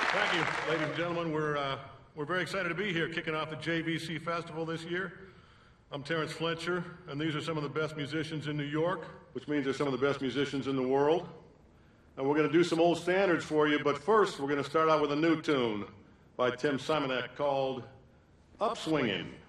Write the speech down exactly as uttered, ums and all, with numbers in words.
Thank you, ladies and gentlemen. We're, uh, we're very excited to be here kicking off the J V C Festival this year. I'm Terrence Fletcher, and these are some of the best musicians in New York, which means they're some of the best musicians in the world. And we're going to do some old standards for you, but first we're going to start out with a new tune by Tim Simonek called Upswingin'.